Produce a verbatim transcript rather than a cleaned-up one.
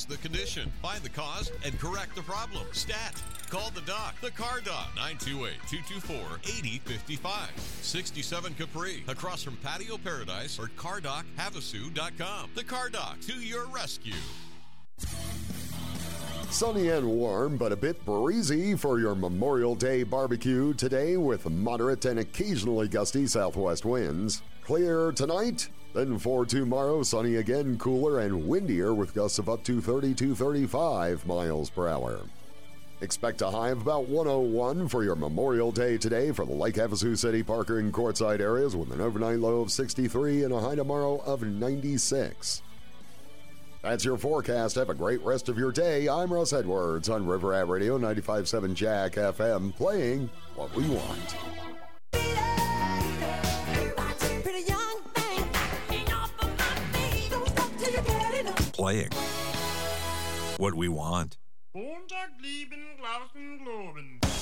assess the condition, find the cause, and correct the problem. Stat. Call the doc, the Car Doc, nine two eight, two two four, eight zero five five. sixty-seven Capri, across from Patio Paradise, or car doc havasu dot com. The Car Doc, to your rescue. Sunny and warm, but a bit breezy for your Memorial Day barbecue today with moderate and occasionally gusty southwest winds. Clear tonight, then for tomorrow, sunny again, cooler and windier with gusts of up to thirty to thirty-five miles per hour. Expect a high of about one oh one for your Memorial Day today for the Lake Havasu City, Parker, and Quartzsite areas with an overnight low of sixty-three and a high tomorrow of ninety-six. That's your forecast. Have a great rest of your day. I'm Russ Edwards on River Rat Radio ninety-five point seven Jack F M, playing what we want. Playing what we want. Montag lieben Glauben globen.